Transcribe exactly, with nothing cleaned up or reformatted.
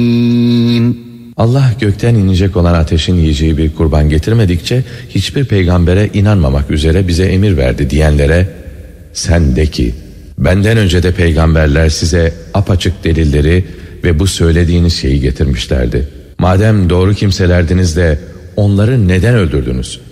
Allah gökten inecek olan ateşin yiyeceği bir kurban getirmedikçe hiçbir peygambere inanmamak üzere bize emir verdi diyenlere sen de ki benden önce de peygamberler size apaçık delilleri ve bu söylediğiniz şeyi getirmişlerdi. Madem doğru kimselerdiniz de onları neden öldürdünüz?